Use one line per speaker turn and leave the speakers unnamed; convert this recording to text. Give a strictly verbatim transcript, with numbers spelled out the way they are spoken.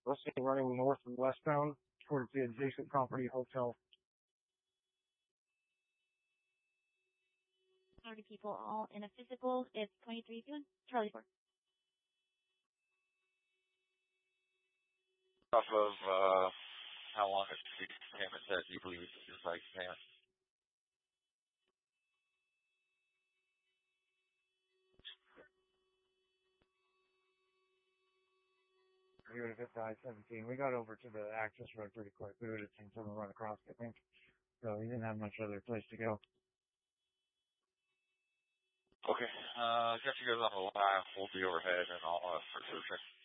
Listening running north and westbound towards the adjacent property hotel.
thirty people all in a physical. It's twenty-three doing Charlie four.
Off of uh, how long it takes payment that you believe is like payment?
We would have hit the I seventeen. We got over to the access road pretty quick. We would have seen someone run across, I think. So he didn't have much other place to go.
Okay. Uh, got you guys on the line. We'll be overhead and all uh, for searching.